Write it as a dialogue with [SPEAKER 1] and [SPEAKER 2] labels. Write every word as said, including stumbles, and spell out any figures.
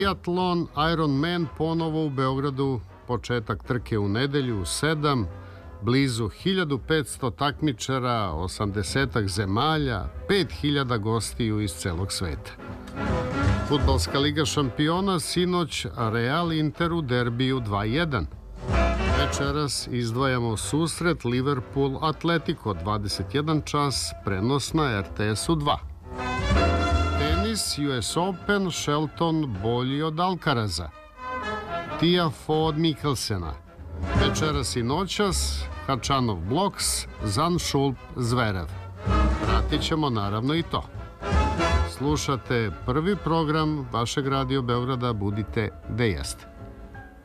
[SPEAKER 1] Biatlon Ironman ponovo u Beogradu, početak trke u nedelju u sedam, blizu hiljadu petsto takmičara, osamdesetak zemalja, pet hiljada gostiju iz celog sveta. Fudbalska liga šampiona, sinoć Real Inter u derbiju dva jedan. Večeras izdvajamo susret Liverpool Atletico, dvadeset jedan čas, prenos na er te esu dva. Tenis, U S Open, Shelton bolji od Alcaraza. Tiafoe od Mikkelsena. Večeras i noćas Hačanov Bloks, Zandschulp Zverev. Pratit ćemo naravno i to. Slušate prvi program vašeg Radio Beograda, budite gde jeste.